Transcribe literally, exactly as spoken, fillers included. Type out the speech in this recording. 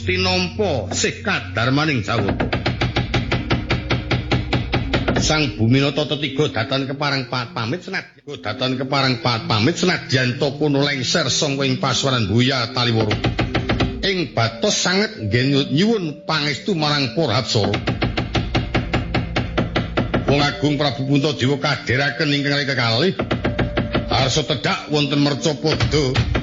Gusti nampa sih kadarmaning Jawata. Sang Buminata tetiga datan keparang pat pamit senadyan datan keparang pat pamit senadyan to kono lengser sangka ing pasuwaran Buya Taliworo. Ing batos sanget nggih nyuwun pangestu marang para Hapsara. Wong Agung Prabu Puntadewa kadheraken ingkang kekalih arsa tedhak wonten Mercapada